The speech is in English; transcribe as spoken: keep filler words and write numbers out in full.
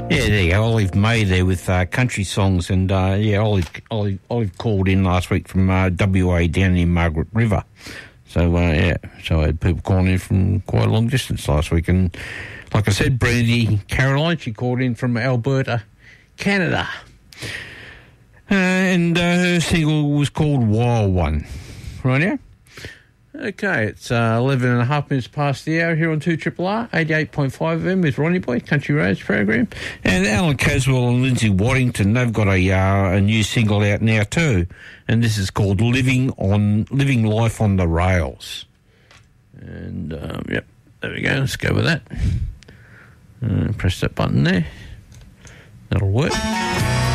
Yeah, there you go. Olive May there with uh, country songs, and uh, yeah, Olive, Olive Olive called in last week from uh, W A down near Margaret River. So uh, yeah, so I had people calling in from quite a long distance last week, and like I said, Brandy Caroline, she called in from Alberta, Canada, uh, and uh, her single was called Wild One. Right now. Okay, it's uh, eleven and a half minutes past the hour here on two R R R, eighty-eight point five F M with Ronnie Boy, Country Roads program. And Alan Caswell and Lindsay Waddington, they've got a uh, a new single out now too. And this is called Living on Living Life on the Rails. And, um, yep, there we go. Let's go with that. Uh, press that button there. That'll work.